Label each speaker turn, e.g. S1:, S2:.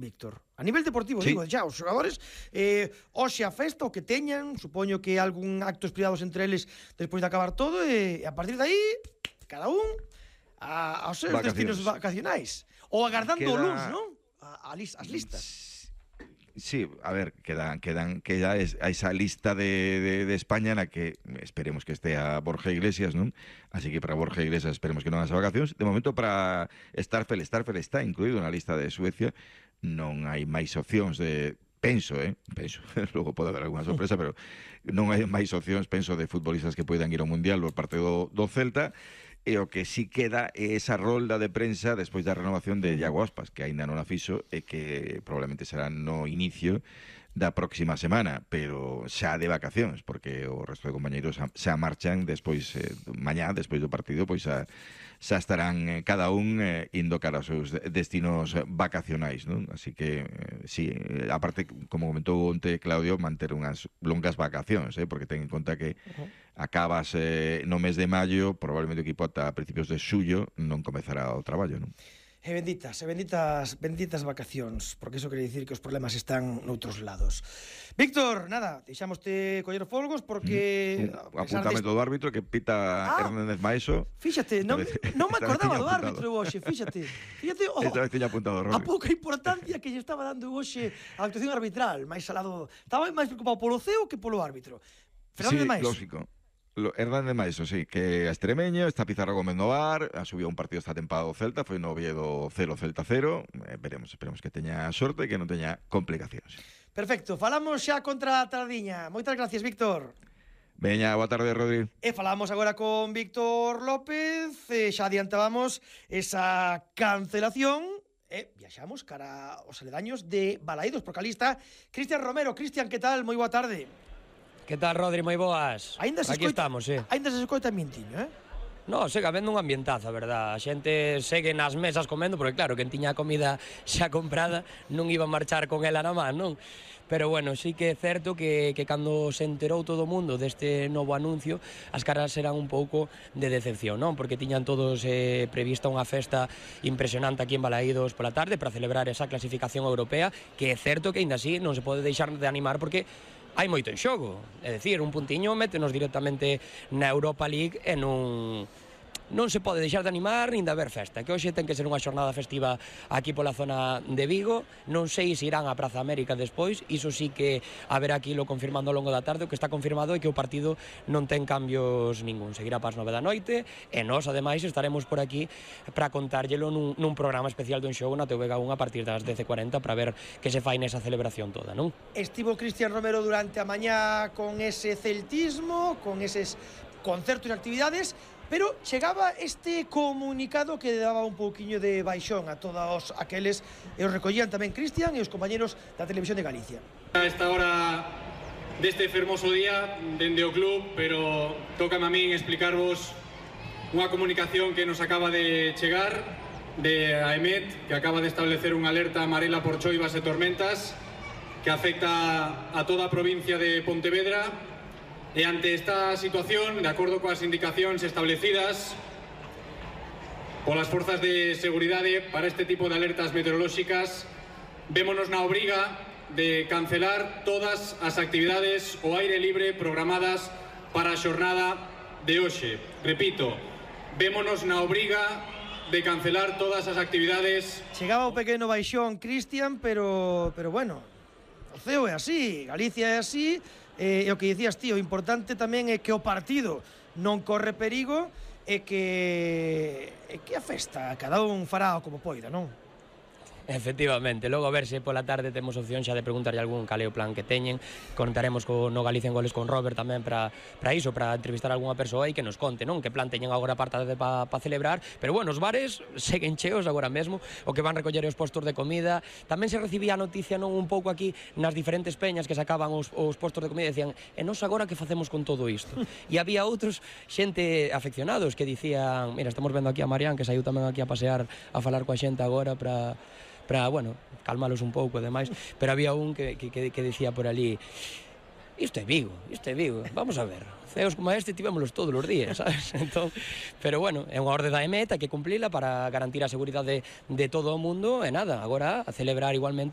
S1: Víctor. A nivel deportivo,
S2: Sí.
S1: digo, xa, os xogadores, hoxe a festa, o que teñan, supoño que algún actos privados entre eles despois de acabar todo, e a partir de aí, cada un aos seus destinos vacacionais. Ou agardando o luns, non? As listas.
S2: Sí, a ver, queda esa lista de España na que esperemos que estea Borja Iglesias, non? Así que para Borja Iglesias esperemos que non haxa vacacións. De momento para Starfel está incluído na lista de Suecia. Non hai máis opcións de... Penso, logo pode haber alguna sorpresa, pero non hai máis opcións, penso, de futbolistas que poidan ir ao Mundial por parte do Celta. E o que sí queda é esa rolda de prensa despois da renovación de Iago Aspas, que aínda non a fixo e que probablemente será no inicio da próxima semana, pero xa de vacacións, porque o resto de compañeiros xa marchan despois, mañá, despois do partido, pois xa estarán cada un indo cara aos seus destinos vacacionais, non? Así que, sí, aparte, como comentou onte Claudio, manter unhas longas vacacións, porque ten en conta que acabas no mes de maio, probablemente o equipo ata principios de xullo non comezará o traballo, non?
S1: E benditas vacacións, porque iso quere dicir que os problemas están noutros lados. Víctor, nada, deixámoste coller folgos porque...
S2: Apuntamento do árbitro que pita Hernández Maeso.
S1: Fíxate, non me acordaba do árbitro hoxe, fíxate,
S2: esta vez tiña apuntado Rodri.
S1: A pouca importancia que lle estaba dando hoxe a actuación arbitral, máis alado, estaba máis preocupado polo CEO que polo árbitro. Fernández Maeso.
S2: Sí, lógico. Hernández Maeso, sí, que é extremeño, está Pizarro Gómez no bar, subiu un partido esta tempada do Celta, foi no Oviedo 0, Celta 0, esperemos que teña sorte e que non teña complicacións.
S1: Perfecto, falamos xa contra a Tardiña. Moitas gracias, Víctor.
S2: Veña, boa tarde, Rodri.
S1: E falamos agora con Víctor López, xa adiantábamos esa cancelación, e viaxamos cara aos aledaños de Balaídos, porque ali está Cristian Romero. Cristian, que tal? Moi boa tarde.
S3: Que tal, Rodri? Moi boas. Aquí estamos,
S1: Ainda se escoita mintiño,
S3: No, segue habendo un ambientazo, a verdad. A xente segue nas mesas comendo, porque claro, quen tiña a comida xa comprada non iba a marchar con ela na man, non? Pero bueno, sí que é certo que cando se enterou todo o mundo deste novo anuncio, as caras eran un pouco de decepción, non? Porque tiñan todos prevista unha festa impresionante aquí en Balaídos pola tarde para celebrar esa clasificación europea, que é certo que aínda así non se pode deixar de animar porque hai moito en xogo, é dicir, un puntiño métenos directamente na Europa League e non se pode deixar de animar nin de haber festa, que hoxe ten que ser unha xornada festiva aquí pola zona de Vigo. Non sei se irán á Praza América despois, iso sí que haberá aquí lo confirmando ao longo da tarde. O que está confirmado é que o partido non ten cambios ningún, seguirá pas 9 da noite e nós ademais estaremos por aquí para contárllelo nun programa especial dun show na TVG1 a partir das 10:40 para ver que se fai nesa celebración toda, non?
S1: Estivo Cristian Romero durante a mañá con ese celtismo, con eses concertos e actividades, pero chegaba este comunicado que daba un pouquiño de baixón a todos aqueles, e os recollían tamén Cristian e os compañeros da Televisión de Galicia.
S4: A esta hora deste fermoso día dende o club, pero tócame a min explicarvos unha comunicación que nos acaba de chegar de AEMET, que acaba de establecer unha alerta amarela por choivas e tormentas que afecta a toda a provincia de Pontevedra. E ante esta situación, de acordo coas indicacións establecidas polas forzas de seguridade para este tipo de alertas meteorolóxicas, vémonos na obriga de cancelar todas as actividades ao aire libre programadas para a xornada de hoxe. Repito, vémonos na obriga de cancelar todas as actividades.
S1: Chegaba o pequeno baixón, Cristian, pero bueno, o CEO é así, Galicia é así. E o que dicías ti, o importante tamén é que o partido non corre perigo e que a festa cada un fará como poida, non?
S3: Efectivamente, logo a ver se pola tarde temos opción xa de preguntarlle algún caleo plan que teñen. Contaremos no Galicia en Goles con Robert tamén para iso, para entrevistar a algunha persoa e que nos conte, non? Que plan teñen agora para celebrar. Pero bueno, os bares seguen cheos agora mesmo, o que van recoller os postos de comida. Tamén se recibía a noticia, non, un pouco aquí nas diferentes peñas que sacaban os postos de comida e decían, e nos agora que facemos con todo isto? E había outros xente afeccionados que dicían, mira, estamos vendo aquí a Marián que saiu tamén aquí a pasear a falar coa xente agora para, bueno, calmalos un pouco e demais, pero había un que dicía por ali, isto é Vigo, vamos a ver, ceos como este tivémolos todos os días, sabes? Entón, pero bueno, é unha orde da EMET, hai que cumplila para garantir a seguridade de todo o mundo, e nada, agora a celebrar igualmente